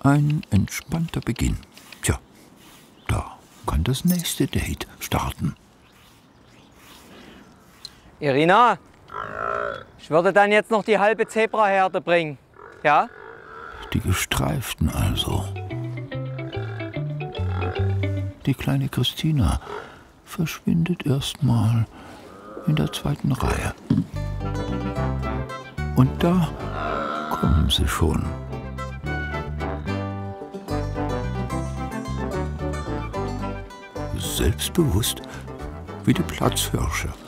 Ein entspannter Beginn. Tja, da kann das nächste Date starten. Irina, ich würde dann jetzt noch die halbe Zebraherde bringen. Ja? Die Gestreiften also. Die kleine Christina verschwindet erstmal in der zweiten Reihe. Und da kommen sie schon. Selbstbewusst wie die Platzhirsche.